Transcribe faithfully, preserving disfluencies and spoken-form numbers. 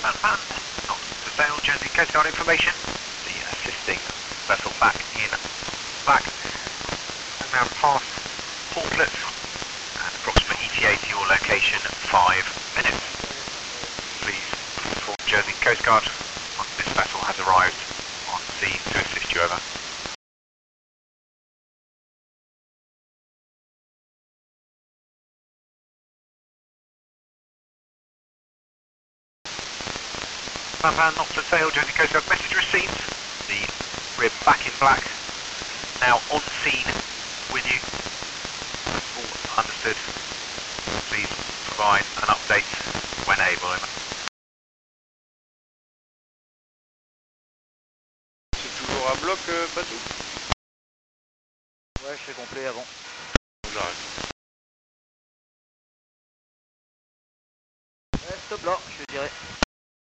Fan, not to sail, Jersey Coast Guard information. The assisting vessel back in black. And now past Portlets and approximate E T A to your location, five minutes. Please inform Jersey Coast Guard once this vessel has arrived on scene to assist you, over. Fan, not to sail, Jersey Coast Guard, message received. The rib back in black, now on scene with you. All understood. Please provide an update when able. C'est toujours un bloc, euh, bateau? Ouais, je serai complet avant. J'arrête. Ouais, stop là, je dirais.